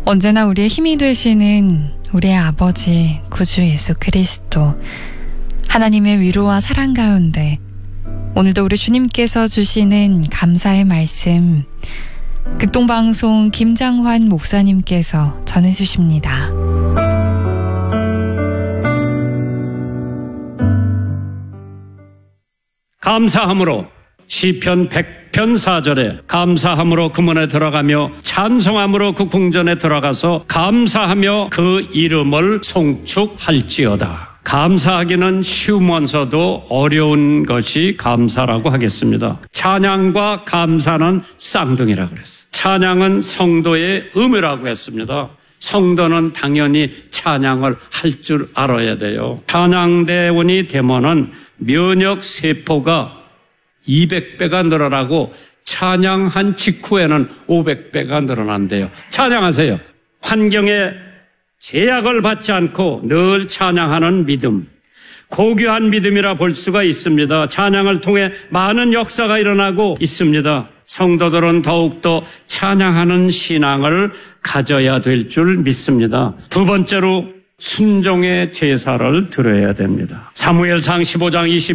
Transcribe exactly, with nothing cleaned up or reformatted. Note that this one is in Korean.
언제나 우리의 힘이 되시는 우리의 아버지 구주 예수 그리스도, 하나님의 위로와 사랑 가운데 오늘도 우리 주님께서 주시는 감사의 말씀, 극동방송 김장환 목사님께서 전해주십니다. 감사함으로 시편 백 편 사 절에 감사함으로 그 문에 들어가며 찬송함으로 그 궁전에 들어가서 감사하며 그 이름을 송축할지어다. 감사하기는 쉬우면서도 어려운 것이 감사라고 하겠습니다. 찬양과 감사는 쌍둥이라고 그랬어요. 찬양은 성도의 의무라고 했습니다. 성도는 당연히 찬양을 할 줄 알아야 돼요. 찬양대원이 되면은 면역 세포가 이백 배가 늘어나고 찬양한 직후에는 오백 배가 늘어난대요. 찬양하세요. 환경에 제약을 받지 않고 늘 찬양하는 믿음, 고귀한 믿음이라 볼 수가 있습니다. 찬양을 통해 많은 역사가 일어나고 있습니다. 성도들은 더욱더 찬양하는 신앙을 가져야 될 줄 믿습니다. 두 번째로 순종의 제사를 드려야 됩니다. 사무엘상 십오 장 이십